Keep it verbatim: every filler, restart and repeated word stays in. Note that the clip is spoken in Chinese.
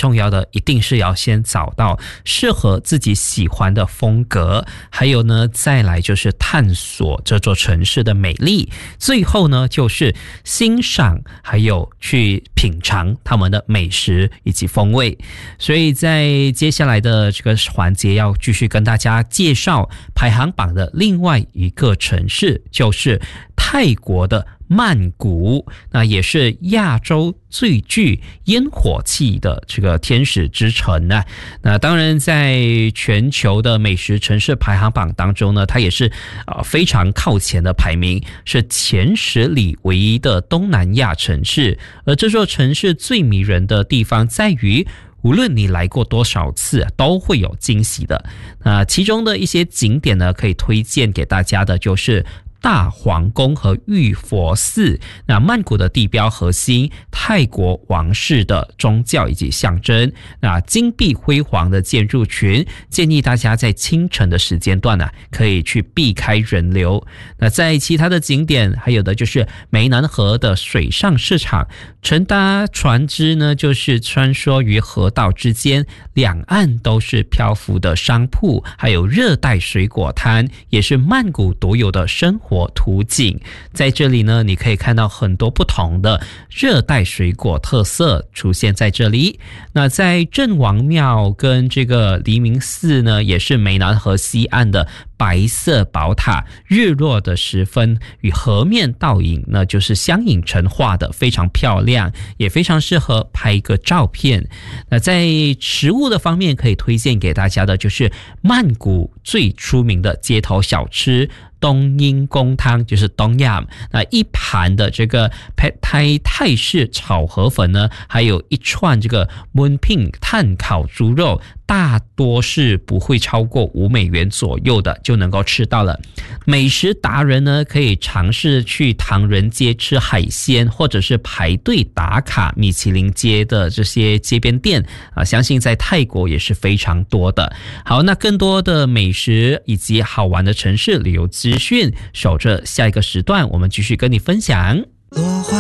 重要的一定是要先找到适合自己喜欢的风格，还有呢再来就是探索这座城市的美丽，最后呢就是欣赏还有去品尝他们的美食以及风味。所以在接下来的这个环节要继续跟大家介绍排行榜的另外一个城市，就是泰国的曼谷，那也是亚洲最具烟火气的这个天使之城呢。那当然在全球的美食城市排行榜当中呢，它也是呃非常靠前的排名，是前十里唯一的东南亚城市。而这座城市最迷人的地方在于，无论你来过多少次都会有惊喜的。那其中的一些景点呢，可以推荐给大家的就是大皇宫和玉佛寺，那曼谷的地标核心，泰国王室的宗教以及象征，那金碧辉煌的建筑群，建议大家在清晨的时间段呢、啊，可以去避开人流。那在其他的景点，还有的就是湄南河的水上市场，乘搭船只呢，就是穿梭于河道之间，两岸都是漂浮的商铺，还有热带水果摊，也是曼谷独有的生活图景。在这里呢，你可以看到很多不同的热带水果特色出现在这里。那在郑王庙跟这个黎明寺呢，也是湄南河西岸的白色宝塔，日落的时分与河面倒影呢，就是相映成画的，非常漂亮，也非常适合拍一个照片。那在食物的方面，可以推荐给大家的就是曼谷最出名的街头小吃冬阴功汤，就是冬阴，那一盘的这个泰泰式炒河粉呢，还有一串这个 moonping 炭烤猪肉，大多是不会超过五美元左右的就能够吃到了。美食达人呢，可以尝试去唐人街吃海鲜，或者是排队打卡米其林街的这些街边店啊，相信在泰国也是非常多的。好，那更多的美食以及好玩的城市旅游资讯，守着下一个时段我们继续跟你分享。